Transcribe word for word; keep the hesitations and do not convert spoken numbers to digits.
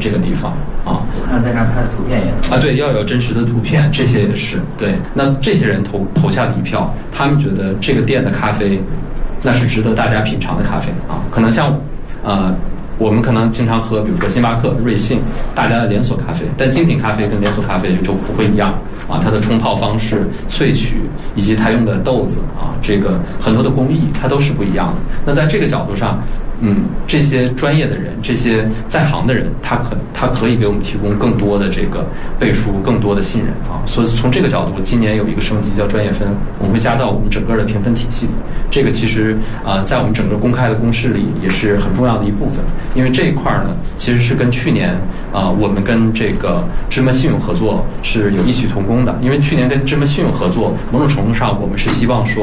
这个地方啊。 我看在那拍的图片也啊，对，要有真实的图片，这些也是对。那这些人投投下了一票，他们觉得这个店的咖啡，那是值得大家品尝的咖啡啊。可能像呃。我们可能经常喝，比如说星巴克、瑞幸，大家的连锁咖啡，但精品咖啡跟连锁咖啡就不会一样啊。它的冲泡方式、萃取以及它用的豆子啊，这个很多的工艺它都是不一样的。那在这个角度上，嗯，这些专业的人、这些在行的人，他可他可以给我们提供更多的这个背书、更多的信任啊。所以从这个角度，今年有一个升级叫专业分，我们会加到我们整个的评分体系里。这个其实啊、呃，在我们整个公开的公示里也是很重要的一部分。因为这一块呢，其实是跟去年啊、呃，我们跟这个芝麻信用合作是有异曲同工的。因为去年跟芝麻信用合作，某种程度上我们是希望说。